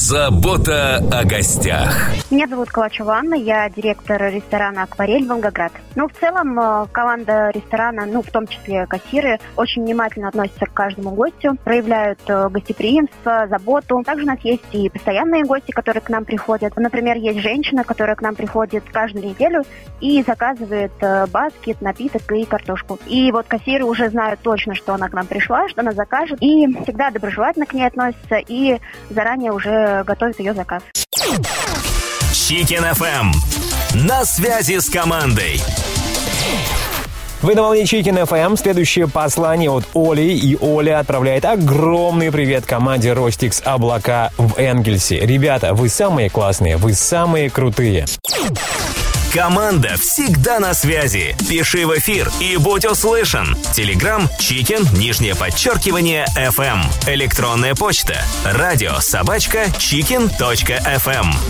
Забота о гостях. Меня зовут Калачева Анна, я директор ресторана «Акварель» Волгоград. В целом, команда ресторана, в том числе кассиры, очень внимательно относятся к каждому гостю, проявляют гостеприимство, заботу. Также у нас есть и постоянные гости, которые к нам приходят. Например, есть женщина, которая к нам приходит каждую неделю и заказывает баскет, напиток и картошку. И кассиры уже знают точно, что она к нам пришла, что она закажет, и всегда доброжелательно к ней относятся и заранее уже готовят ее заказ. Chicken FM. На связи с командой. Вы на волне Chicken FM. Следующее послание от Оли. И Оля отправляет огромный привет команде Rostix Облака в Энгельсе. Ребята, вы самые классные, вы самые крутые. Команда всегда на связи. Пиши в эфир и будь услышан. Телеграм Chicken, _FM. Электронная почта. Радио @chicken.fm.